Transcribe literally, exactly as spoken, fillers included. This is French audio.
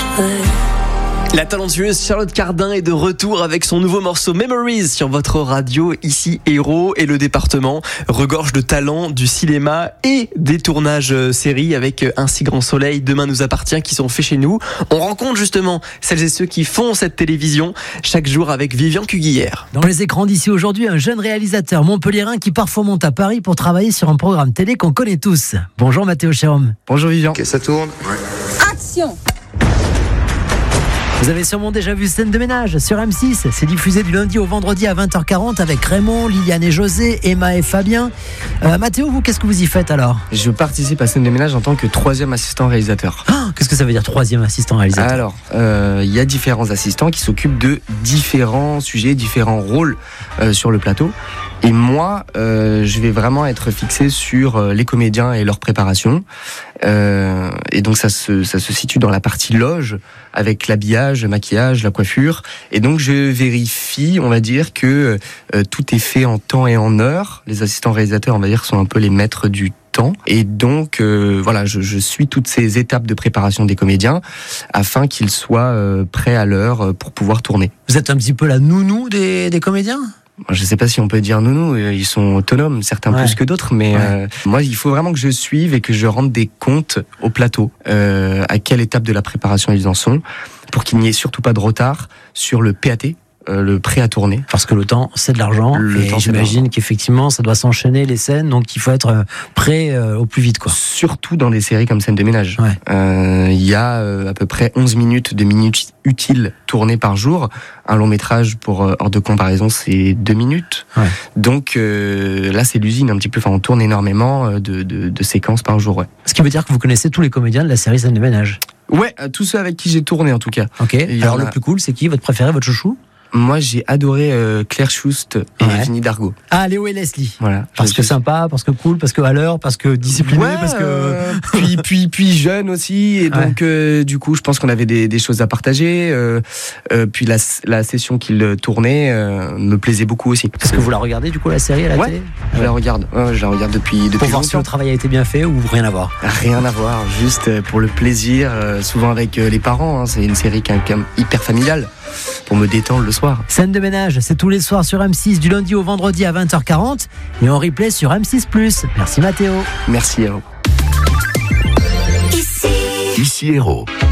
La talentueuse Charlotte Cardin est de retour avec son nouveau morceau Memories sur votre radio, ici Héros, et le département regorge de talents du cinéma et des tournages séries avec Un si grand soleil, Demain nous appartient qui sont faits chez nous. On rencontre justement celles et ceux qui font cette télévision chaque jour avec Vivian Cuguillère. Dans les écrans d'ici aujourd'hui, un jeune réalisateur montpelliérain qui parfois monte à Paris pour travailler sur un programme télé qu'on connaît tous. Bonjour Mathéo Chérom. Bonjour Vivian. Ok, ça tourne. Ouais. Action! Vous avez sûrement déjà vu Scène de ménage sur M six. C'est diffusé du lundi au vendredi à vingt heures quarante avec Raymond, Liliane et José, Emma et Fabien. Euh, Mathéo, vous, qu'est-ce que vous y faites alors ? Je participe à Scène de ménage en tant que troisième assistant réalisateur. Ah, qu'est-ce que ça veut dire troisième assistant réalisateur ? Alors, il euh, y a différents assistants qui s'occupent de différents sujets, différents rôles euh, sur le plateau. Et moi, euh, je vais vraiment être fixé sur euh, les comédiens et leur préparation. Euh, et donc ça se, ça se situe dans la partie loge, avec l'habillage, le maquillage, la coiffure. Et donc je vérifie, on va dire, que euh, tout est fait en temps et en heure. Les assistants réalisateurs, on va dire, sont un peu les maîtres du temps. Et donc euh, voilà, je, je suis toutes ces étapes de préparation des comédiens afin qu'ils soient euh, prêts à l'heure pour pouvoir tourner. Vous êtes un petit peu la nounou des, des comédiens ? Je sais pas si on peut dire nounou, ils sont autonomes, certains ouais. plus que d'autres, mais ouais. euh, moi il faut vraiment que je suive et que je rende des comptes au plateau, euh, à quelle étape de la préparation ils en sont, pour qu'il n'y ait surtout pas de retard sur le P A T, euh, le prêt à tourner. Parce que le temps c'est de l'argent, le et temps, j'imagine qu'effectivement ça doit s'enchaîner les scènes, donc il faut être prêt euh, au plus vite, quoi. Surtout dans des séries comme Scène de ménage. Il ouais. euh, y a euh, à peu près onze minutes de minutes utiles tournées par jour. Un long métrage, pour euh, hors de comparaison, c'est deux minutes. Ouais. Donc euh, là, c'est l'usine un petit peu. Enfin, on tourne énormément de, de, de séquences par jour. Ouais. Ce qui veut dire que vous connaissez tous les comédiens de la série Scène de ménage. Ouais, tous ceux avec qui j'ai tourné en tout cas. Ok. Alors le a... plus cool, c'est qui ? Votre préféré, votre chouchou ? Moi, j'ai adoré euh, Claire Schust et ouais. Vinnie Dargaud. Ah, Léo et Leslie. Voilà. Parce que sympa, parce que cool, parce que à l'heure, parce que discipliné, ouais, parce que euh, puis puis puis jeune aussi. Et ouais. donc euh, du coup, je pense qu'on avait des, des choses à partager. Euh, euh, puis la la session qu'il tournait euh, me plaisait beaucoup aussi. Parce que vous la regardez du coup la série à la ouais, télé ? Je ouais. la regarde. Ouais, je la regarde depuis depuis pour voir longtemps. si le travail a été bien fait ou rien à voir. Rien à voir, juste pour le plaisir. Euh, souvent avec euh, les parents. Hein, c'est une série qui est hyper familiale. Pour me détendre le soir. Scène de ménage, c'est tous les soirs sur M six, du lundi au vendredi à vingt heures quarante et en replay sur M six plus. Merci Mathéo. Merci Héros. Ici, Ici Héros.